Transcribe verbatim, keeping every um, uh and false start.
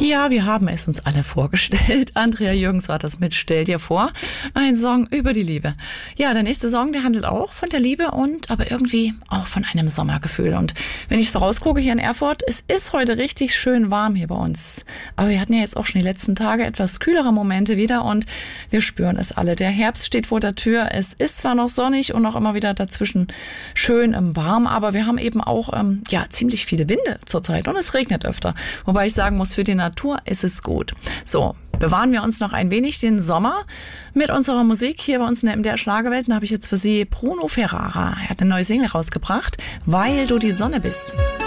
Ja, wir haben es uns alle vorgestellt. Andrea Jürgens war das mit Stell dir vor, ein Song über die Liebe. Ja, der nächste Song, der handelt auch von der Liebe und aber irgendwie auch von einem Sommergefühl. Und wenn ich so rausgucke hier in Erfurt, es ist heute richtig schön warm hier bei uns. Aber wir hatten ja jetzt auch schon die letzten Tage etwas kühlere Momente wieder und wir spüren es alle. Der Herbst steht vor der Tür. Es ist zwar noch sonnig und auch immer wieder dazwischen schön im Warm, aber wir haben eben auch ähm, ja ziemlich viele Winde zurzeit und es regnet öfter. Wobei ich sagen muss, für die Natur ist es gut. So, bewahren wir uns noch ein wenig den Sommer mit unserer Musik hier bei uns in der M D R Schlagerwelt. Da habe ich jetzt für Sie Bruno Ferrara. Er hat eine neue Single rausgebracht, Weil du die Sonne bist.